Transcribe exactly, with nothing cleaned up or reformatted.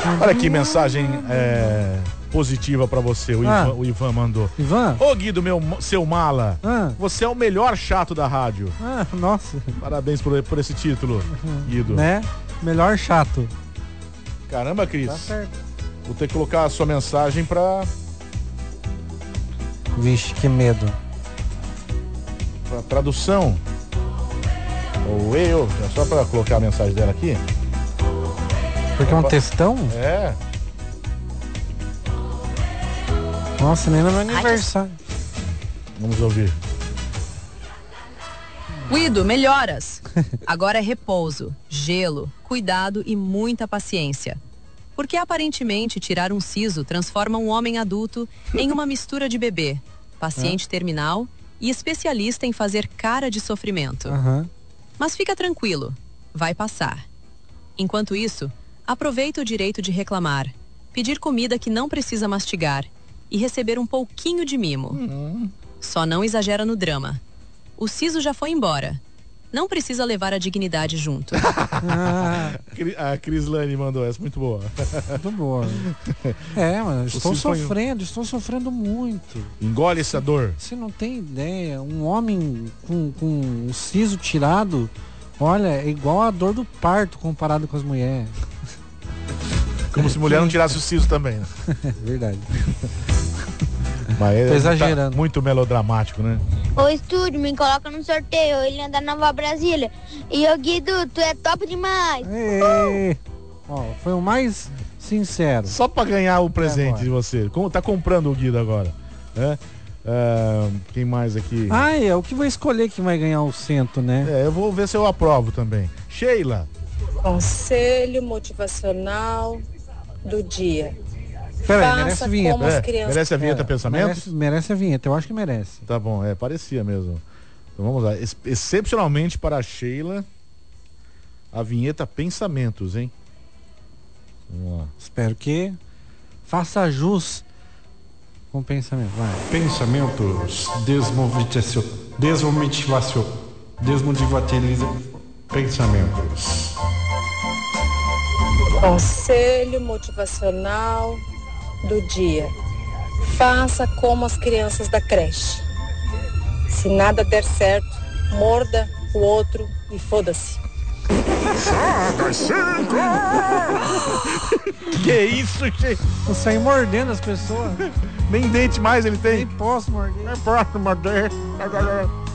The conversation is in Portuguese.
Olha que mensagem é, positiva pra você, o, Ah. Ivan, o Ivan mandou. Ivan? Ô Guido, meu, seu mala, Ah. você é o melhor chato da rádio. Ah, nossa. Parabéns por, por esse título, Guido. Né? Melhor chato. Caramba, Cris. Tá certo. Vou ter que colocar a sua mensagem pra, Vixe, que medo. pra tradução. Ou eu, é só pra colocar a mensagem dela aqui. Porque é um textão? É. Nossa, nem no meu aniversário. Vamos ouvir. Guido, melhoras. Agora é repouso, gelo, cuidado e muita paciência. Porque aparentemente tirar um siso transforma um homem adulto em uma mistura de bebê, paciente terminal e especialista em fazer cara de sofrimento. Aham. Mas fica tranquilo, vai passar. Enquanto isso, aproveita o direito de reclamar, pedir comida que não precisa mastigar e receber um pouquinho de mimo. Só não exagera no drama. O siso já foi embora. Não precisa levar a dignidade junto. Ah, A Crislane mandou essa, muito boa. muito boa. É, mano, estou siso foi- sofrendo, estou sofrendo muito. Engole essa dor. Você não tem ideia, um homem com, com um siso tirado, olha, é igual a dor do parto comparado com as mulheres. Como se mulher não tirasse o siso também, né? É verdade. Mas é- Tô exagerando. tá muito melodramático, né? Ô estúdio, me coloca no sorteio, ele é da Nova Brasília. E ô Guido, tu é top demais. Ê, ó, foi o mais sincero. Só pra ganhar o presente agora. de você. Como tá comprando o Guido agora, né? Ah, quem mais aqui? Ah, é o que vai escolher que vai ganhar o cento, né? É, eu vou ver se eu aprovo também. Sheila. Conselho motivacional do dia. Peraí, Faça merece a vinheta. como as É, crianças. merece a vinheta É, pensamento? merece, merece a vinheta, eu acho que merece. Tá bom, é, parecia mesmo. Então vamos lá. Ex- excepcionalmente para a Sheila, a vinheta Pensamentos, hein? Vamos lá. Espero que faça jus com o pensamento. Vai. Pensamentos desmotivação, desmotivação, desmotivação, pensamentos. Conselho motivacional do dia. Faça como as crianças da creche. Se nada der certo, morda o outro e foda-se. Que isso, Sheila? Eu saí mordendo as pessoas. Nem dente mais ele tem. Nem posso morder. Próximo, morder.